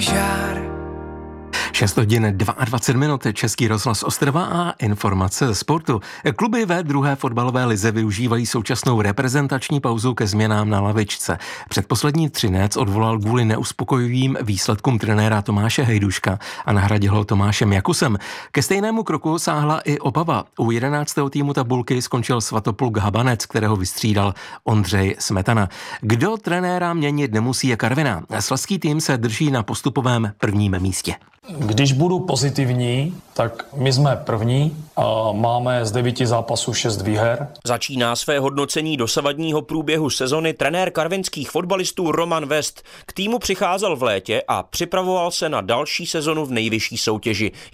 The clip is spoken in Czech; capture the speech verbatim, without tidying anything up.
šest hodin dvacet dva minut, Český rozhlas Ostrava a informace ze sportu. Kluby ve druhé fotbalové lize využívají současnou reprezentační pauzu ke změnám na lavičce. Předposlední Třinec odvolal kvůli neuspokojivým výsledkům trenéra Tomáše Hejduška a nahradil ho Tomášem Jakusem. Ke stejnému kroku sáhla i Opava. U jedenáctého týmu tabulky skončil Svatopluk Habanec, kterého vystřídal Ondřej Smetana. Kdo trenéra měnit nemusí, je Karviná. Slezský tým se drží na postupovém prvním místě. Když budu pozitivní, tak my jsme první a máme z devíti zápasů šest výher. Začíná své hodnocení dosavadního průběhu sezony trenér karvinských fotbalistů Roman West. K týmu přicházel v létě a připravoval se na další sezonu v nejvyšší soutěži.